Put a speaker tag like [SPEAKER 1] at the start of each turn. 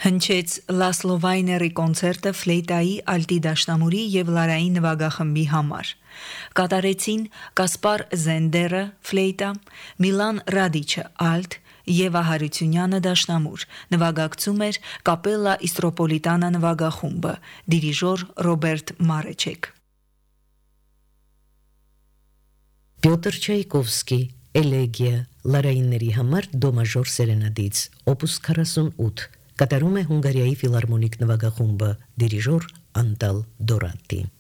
[SPEAKER 1] Հնչեց Լասլո Վայների կոնցերտը ֆլեյտայի, ալտի դաշնամուրի եւ լարային նվագախմբի համար։ Կատարեցին Կասպար Զենդերը ֆլեյտա, Միլան Ռադիչը ալտ, Եվա Հարությունյանը դաշնամուր, նվագակցում էր Կապելլա Իստրոպոլիտանա նվագախումբը, դիրիժոր Ռոբերտ Մարեչեկ։
[SPEAKER 2] Պյոտր Չայկովսկի Էլեգիա լարայինների համար դո մաժոր սերենադից օպուս 48 կատարում է Հունգարիայի ֆիլարմոնիկ նվագախումբը, դիրիժոր Անտալ Դորատի։